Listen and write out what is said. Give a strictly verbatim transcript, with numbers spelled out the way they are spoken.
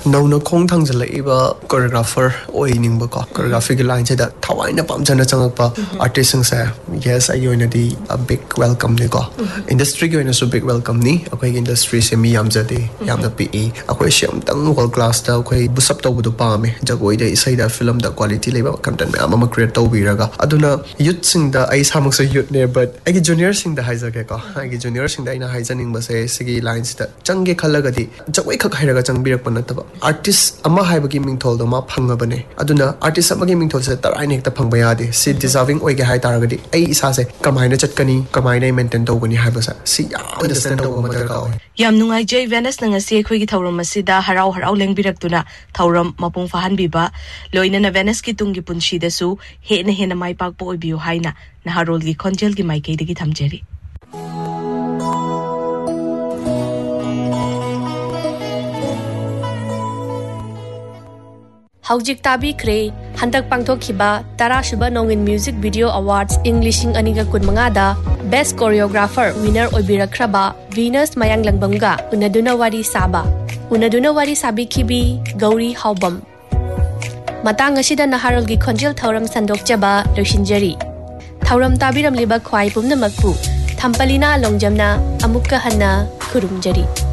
नौना खोंग थांजलइबा choreographer ओइनिंगबको choreography के line से दा थवाइना पामजना चंगपा आर्टिस्ट संग से yes I ओइनादी a big welcome ने को इंडस्ट्री के ओइना सो big welcome नि अखोइ इंडस्ट्री से मी यामजदे यामना पी अखोइ सेम तंग वर्ल्ड क्लास दा अखोइ बुसप तौबदु पामे जगोइ दे इसै दा फिल्म दा क्वालिटी लेबा कंटेंट में आमा क्रिएट तौबिरगा अदुना यूथ सिंग दा आई सामक से यूथ ने बट आई जूनियर सिंग दा हाइजगे को आई जूनियर सिंग दा इना हाइजनिंग बसे सिगी लाइन्स दा चंगे खलगदी जगोइ खक हाइरगा चंगबिरक पनतबा आर्टिस्ट अमा हाइबगी मिंगथोल दो मा फंगबने अदुना आर्टिस्ट अमगी मिंगथोल से तराइन हेक्ता फंगबा यादे सि डिजर्विंग ओइगे हाइ तारगदी आई इसा से कमाइना चटकनी कमाइना मेंटेन तौगनी हाइबसा सि याम अंडरस्टैंड तौग मदर का याम नुंगाइ जय वेनस नंगसी अखोइगी थौरम मसिदा हराव हराव लेंबिरक्तुना थौरम मपुंग फाहनबिबा लोइनना वेनस की तुंगी पुंसीदसु हेना हेना माइपाकपो ओइबियो हाइना नहारोल की खोंजेल की माइकेदगी थमजेरी हौजिक ताबिख्रे हंदक पांगथोखिबा तरासुबा नोंगिन music video awards इंग्लिशिंग अनिगा कुनमंगादा best choreographer winner ओइबिरख्रबा Venus मयांग लंगबमगा उनदुना वारी साबा उनदुना वारी साबिखिबी गौरी हाउबम मतंग असिदा नहारोल की खोंजेल थौरम संदोकचबा लोसिंजरी थौरम ताबिरमलिबा ख्वाइ पुमनमकपु थंपलिना लोंजमना अमुक्का हन्ना खुरुमजरी।